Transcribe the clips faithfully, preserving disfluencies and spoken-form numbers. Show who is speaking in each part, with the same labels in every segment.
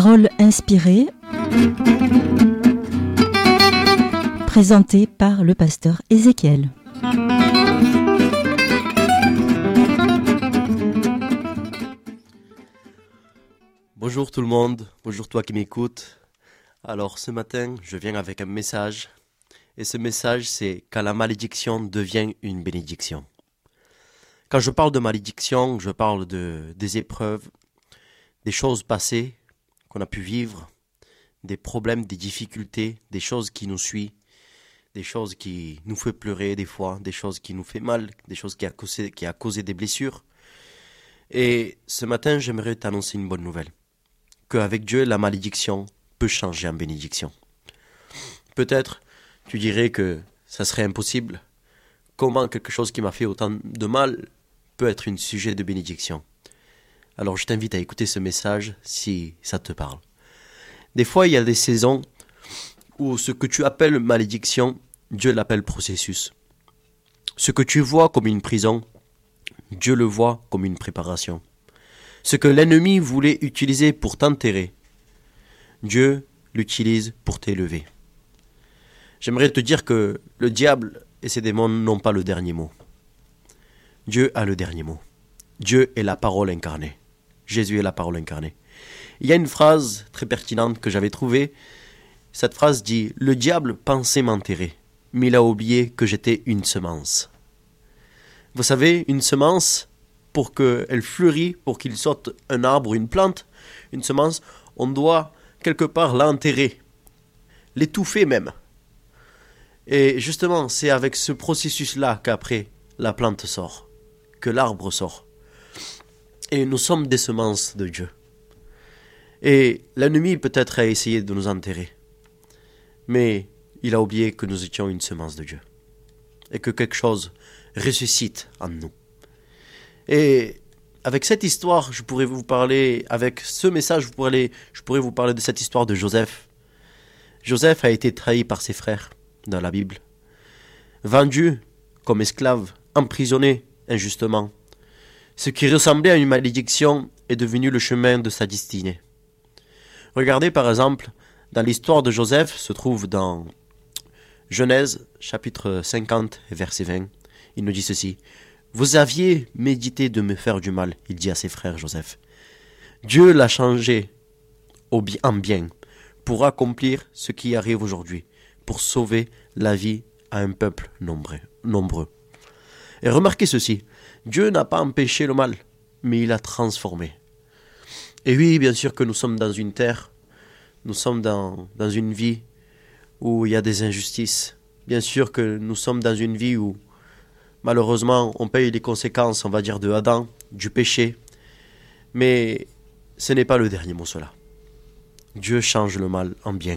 Speaker 1: Paroles inspirées, présentées par le pasteur Ézéchiel.
Speaker 2: Bonjour tout le monde, bonjour toi qui m'écoutes. Alors ce matin, je viens avec un message. Et ce message, c'est quand la malédiction devient une bénédiction. Quand je parle de malédiction, je parle de, des épreuves, des choses passées qu'on a pu vivre, des problèmes, des difficultés, des choses qui nous suivent, des choses qui nous font pleurer des fois, des choses qui nous font mal, des choses qui a causé, qui a causé des blessures. Et ce matin, j'aimerais t'annoncer une bonne nouvelle. Qu'avec Dieu, la malédiction peut changer en bénédiction. Peut-être, tu dirais que ça serait impossible. Comment quelque chose qui m'a fait autant de mal peut être un sujet de bénédiction? Alors je t'invite à écouter ce message si ça te parle. Des fois, il y a des saisons où ce que tu appelles malédiction, Dieu l'appelle processus. Ce que tu vois comme une prison, Dieu le voit comme une préparation. Ce que l'ennemi voulait utiliser pour t'enterrer, Dieu l'utilise pour t'élever. J'aimerais te dire que le diable et ses démons n'ont pas le dernier mot. Dieu a le dernier mot. Dieu est la parole incarnée. Jésus est la parole incarnée. Il y a une phrase très pertinente que j'avais trouvée. Cette phrase dit « Le diable pensait m'enterrer, mais il a oublié que j'étais une semence. » Vous savez, une semence, pour qu'elle fleurisse, pour qu'il sorte un arbre, une plante, une semence, on doit quelque part l'enterrer, l'étouffer même. Et justement, c'est avec ce processus-là qu'après, la plante sort, que l'arbre sort. Et nous sommes des semences de Dieu. Et l'ennemi peut-être a essayé de nous enterrer. Mais il a oublié que nous étions une semence de Dieu. Et que quelque chose ressuscite en nous. Et avec cette histoire, je pourrais vous parler, avec ce message, je pourrais, je pourrais vous parler de cette histoire de Joseph. Joseph a été trahi par ses frères. Dans la Bible, vendu comme esclave, emprisonné injustement. Ce qui ressemblait à une malédiction est devenu le chemin de sa destinée. Regardez par exemple, dans l'histoire de Joseph, se trouve dans Genèse, chapitre cinquante, verset vingt, il nous dit ceci. « Vous aviez médité de me faire du mal, il dit à ses frères Joseph. Dieu l'a changé en bien pour accomplir ce qui arrive aujourd'hui. Pour sauver la vie à un peuple nombreux. Et remarquez ceci, Dieu n'a pas empêché le mal, mais il a transformé. Et oui, bien sûr que nous sommes dans une terre, nous sommes dans, dans une vie où il y a des injustices. Bien sûr que nous sommes dans une vie où, malheureusement, on paye les conséquences, on va dire, de Adam, du péché. Mais ce n'est pas le dernier mot, cela. Dieu change le mal en bien.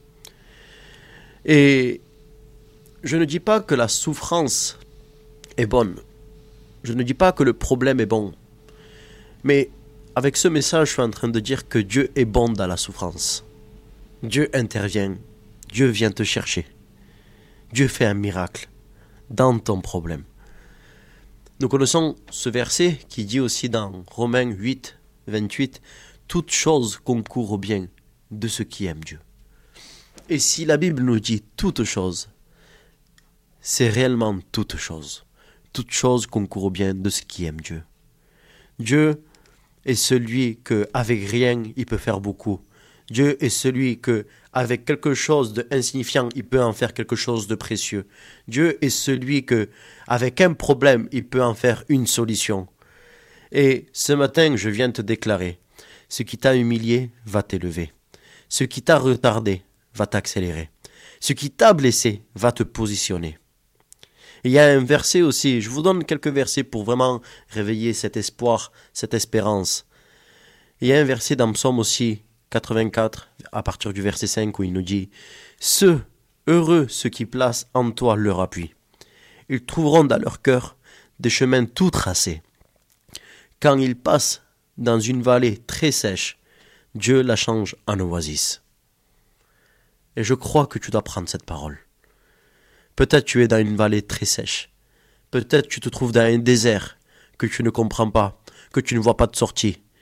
Speaker 2: Et je ne dis pas que la souffrance est bonne. Je ne dis pas que le problème est bon. Mais avec ce message, je suis en train de dire que Dieu est bon dans la souffrance. Dieu intervient. Dieu vient te chercher. Dieu fait un miracle dans ton problème. Nous connaissons ce verset qui dit aussi dans Romains huit, vingt-huit, « Toute chose concourt au bien de ceux qui aiment Dieu. » Et si la Bible nous dit toute chose, c'est réellement toute chose. Toute chose concourt au bien de ceux qui aiment Dieu. Dieu est celui qu'avec rien, il peut faire beaucoup. Dieu est celui qu'avec quelque chose d'insignifiant, il peut en faire quelque chose de précieux. Dieu est celui qu'avec un problème, il peut en faire une solution. Et ce matin, je viens te déclarer, ce qui t'a humilié va t'élever. Ce qui t'a retardé va t'accélérer. Ce qui t'a blessé va te positionner. Et il y a un verset aussi, je vous donne quelques versets pour vraiment réveiller cet espoir, cette espérance. Il y a un verset dans Psaume aussi, quatre-vingt-quatre, à partir du verset cinq, où il nous dit « Ceux, heureux ceux qui placent en toi leur appui. Ils trouveront dans leur cœur des chemins tout tracés. Quand ils passent dans une vallée très sèche, Dieu la change en oasis. » Et je crois que tu dois prendre cette parole. Peut-être tu es dans une vallée très sèche. Peut-être tu te trouves dans un désert que tu ne comprends pas, que tu ne vois pas de sortie.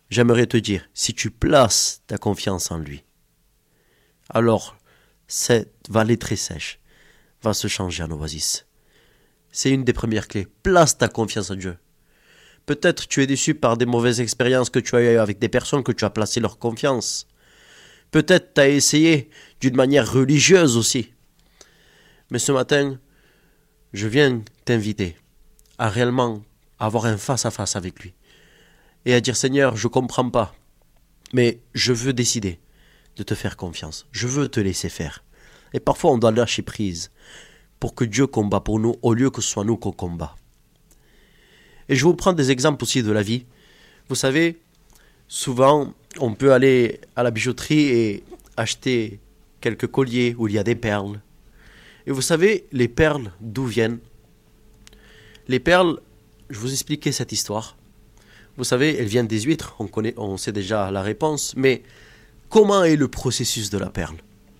Speaker 2: j'aimerais te dire, si tu places ta confiance en lui, alors cette vallée très sèche va se changer en oasis. C'est une des premières clés. Place ta confiance en Dieu. Peut-être tu es déçu par des mauvaises expériences que tu as eues avec des personnes que tu as placé leur confiance. Peut-être tu as essayé d'une manière religieuse aussi. Mais ce matin, je viens t'inviter à réellement avoir un face-à-face avec lui. Et à dire, Seigneur, je ne comprends pas, mais je veux décider de te faire confiance. Je veux te laisser faire. Et parfois, on doit lâcher prise pour que Dieu combat pour nous, au lieu que ce soit nous qu'on combat. Et je vais vous prendre des exemples aussi de la vie. Vous savez, souvent, on peut aller à la bijouterie et acheter quelques colliers où il y a des perles. Et vous savez, les perles, d'où viennent? Les perles, je vous expliquais cette histoire. Vous savez, elles viennent des huîtres, on connaît, on sait déjà la réponse, mais comment est le processus de la perle?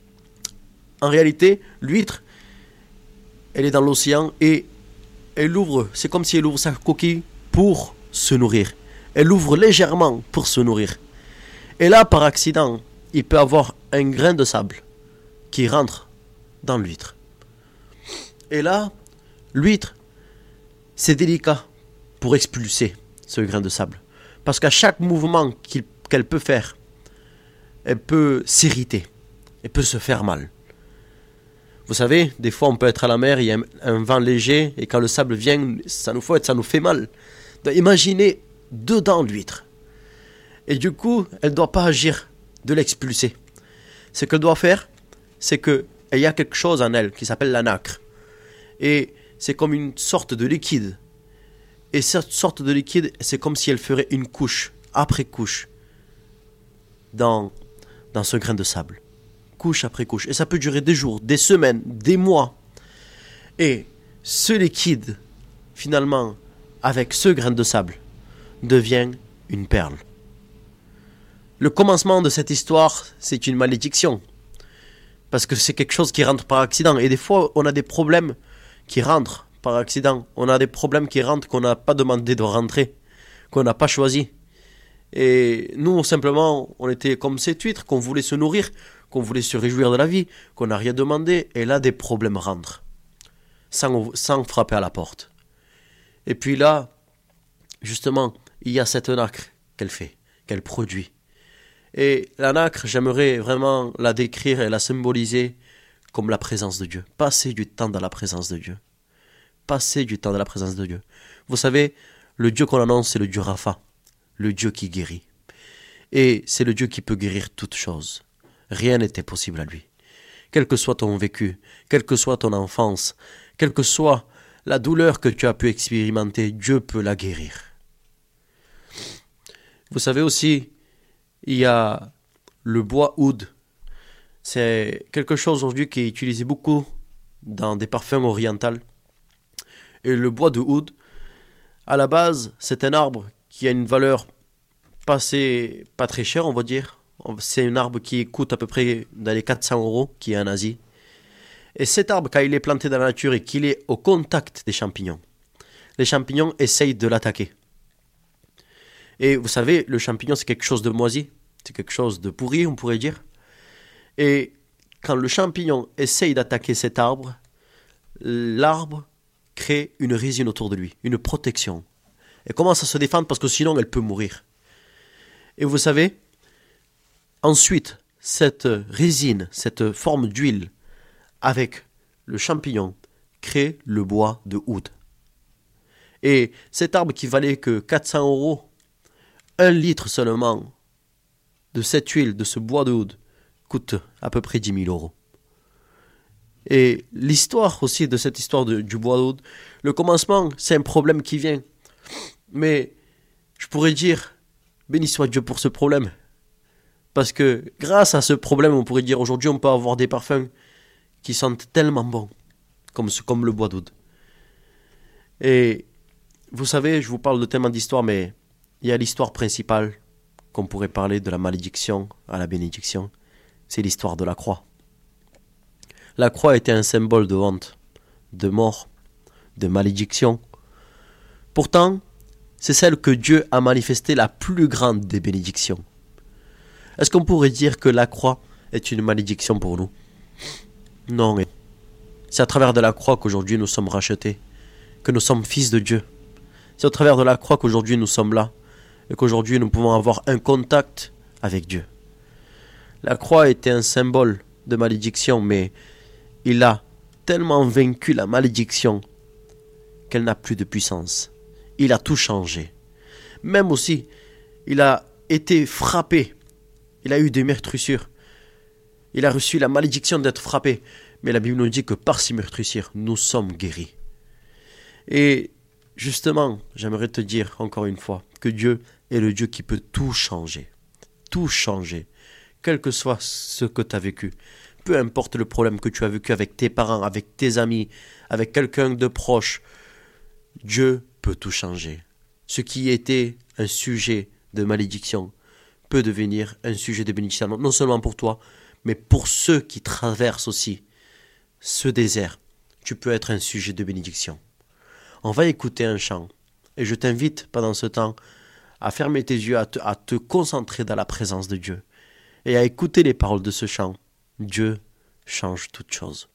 Speaker 2: En réalité, l'huître, elle est dans l'océan et elle ouvre, c'est comme si elle ouvre sa coquille pour se nourrir. Elle ouvre légèrement pour se nourrir. Et là, par accident, il peut avoir un grain de sable qui rentre dans l'huître. Et là, l'huître, c'est délicat pour expulser ce grain de sable. Parce qu'à chaque mouvement qu'il, qu'elle peut faire, elle peut s'irriter. Elle peut se faire mal. Vous savez, des fois on peut être à la mer, il y a un, un vent léger, et quand le sable vient, ça nous fouette, ça nous fait mal. Donc, imaginez dedans l'huître. Et du coup, elle ne doit pas agir de l'expulser. Ce qu'elle doit faire, c'est qu'il y a quelque chose en elle qui s'appelle la nacre. Et c'est comme une sorte de liquide. Et cette sorte de liquide, c'est comme si elle ferait une couche, après couche, dans, dans ce grain de sable. Couche après couche. Et ça peut durer des jours, des semaines, des mois. Et ce liquide, finalement, avec ce grain de sable, devient une perle. Le commencement de cette histoire, c'est une malédiction. Parce que c'est quelque chose qui rentre par accident. Et des fois, on a des problèmes qui rentrent par accident. On a des problèmes qui rentrent qu'on n'a pas demandé de rentrer, qu'on n'a pas choisi. Et nous, simplement, on était comme cette huître, qu'on voulait se nourrir, qu'on voulait se réjouir de la vie, qu'on n'a rien demandé. Et là, des problèmes rentrent, sans, sans frapper à la porte. Et puis là, justement, il y a cette nacre qu'elle fait, qu'elle produit. Et la nacre, j'aimerais vraiment la décrire et la symboliser comme la présence de Dieu. Passer du temps dans la présence de Dieu. Passer du temps dans la présence de Dieu. Vous savez, le Dieu qu'on annonce, c'est le Dieu Rapha, le Dieu qui guérit. Et c'est le Dieu qui peut guérir toutes choses. Rien n'était possible à lui. Quel que soit ton vécu, quelle que soit ton enfance, quelle que soit la douleur que tu as pu expérimenter, Dieu peut la guérir. Vous savez aussi, il y a le bois oud. C'est quelque chose aujourd'hui qui est utilisé beaucoup dans des parfums orientaux. Et le bois de oud, à la base, c'est un arbre qui a une valeur pas, assez, pas très chère, on va dire. C'est un arbre qui coûte à peu près dans les quatre cents euros, qui est en Asie. Et cet arbre, quand il est planté dans la nature et qu'il est au contact des champignons, les champignons essayent de l'attaquer. Et vous savez, le champignon, c'est quelque chose de moisi, c'est quelque chose de pourri, on pourrait dire. Et quand le champignon essaye d'attaquer cet arbre, l'arbre crée une résine autour de lui, une protection. Elle commence à se défendre parce que sinon, elle peut mourir. Et vous savez, ensuite, cette résine, cette forme d'huile, avec le champignon, crée le bois de oud. Et cet arbre qui valait que quatre cents euros, un litre seulement de cette huile, de ce bois de oud, coûte à peu près dix mille euros. Et l'histoire aussi de cette histoire de, du bois d'oud, le commencement, c'est un problème qui vient. Mais je pourrais dire, béni soit Dieu pour ce problème. Parce que grâce à ce problème, on pourrait dire aujourd'hui, on peut avoir des parfums qui sentent tellement bons, comme, comme le bois d'oud. Et vous savez, je vous parle de tellement d'histoires, mais il y a l'histoire principale, qu'on pourrait parler de la malédiction à la bénédiction. C'est l'histoire de la croix. La croix était un symbole de honte, de mort, de malédiction. Pourtant, c'est celle que Dieu a manifestée la plus grande des bénédictions. Est-ce qu'on pourrait dire que la croix est une malédiction pour nous? Non. C'est à travers de la croix qu'aujourd'hui nous sommes rachetés, que nous sommes fils de Dieu. C'est au travers de la croix qu'aujourd'hui nous sommes là, et qu'aujourd'hui nous pouvons avoir un contact avec Dieu. La croix était un symbole de malédiction, mais il a tellement vaincu la malédiction qu'elle n'a plus de puissance. Il a tout changé. Même aussi, il a été frappé. Il a eu des meurtrissures. Il a reçu la malédiction d'être frappé. Mais la Bible nous dit que par ces meurtrissures, nous sommes guéris. Et justement, j'aimerais te dire encore une fois que Dieu est le Dieu qui peut tout changer. Tout changer. Quel que soit ce que tu as vécu. Peu importe le problème que tu as vécu avec tes parents, avec tes amis, avec quelqu'un de proche. Dieu peut tout changer. Ce qui était un sujet de malédiction peut devenir un sujet de bénédiction, non seulement pour toi, mais pour ceux qui traversent aussi ce désert. Tu peux être un sujet de bénédiction. On va écouter un chant, et je t'invite pendant ce temps à fermer tes yeux, à te, à te concentrer dans la présence de Dieu, et à écouter les paroles de ce chant. Dieu change toutes choses.